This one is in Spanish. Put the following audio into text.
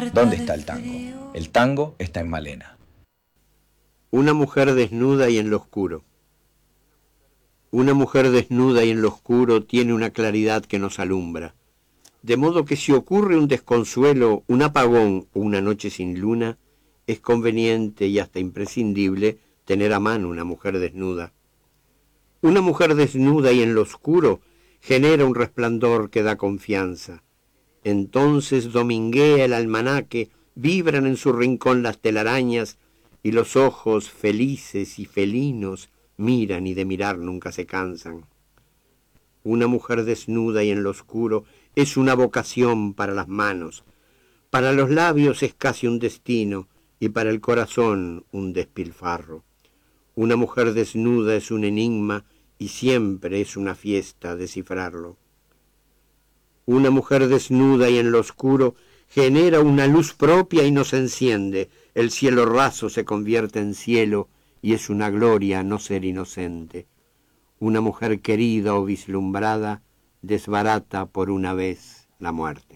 ¿Dónde está el tango? El tango está en Malena. Una mujer desnuda y en lo oscuro. Una mujer desnuda y en lo oscuro tiene una claridad que nos alumbra. De modo que si ocurre un desconsuelo, un apagón o una noche sin luna, es conveniente y hasta imprescindible tener a mano una mujer desnuda. Una mujer desnuda y en lo oscuro genera un resplandor que da confianza. Entonces dominguea el almanaque, vibran en su rincón las telarañas y los ojos felices y felinos miran y de mirar nunca se cansan. Una mujer desnuda y en lo oscuro es una vocación para las manos, para los labios es casi un destino y para el corazón un despilfarro. Una mujer desnuda es un enigma y siempre es una fiesta descifrarlo. Una mujer desnuda y en lo oscuro genera una luz propia y nos enciende. El cielo raso se convierte en cielo y es una gloria no ser inocente. Una mujer querida o vislumbrada desbarata por una vez la muerte.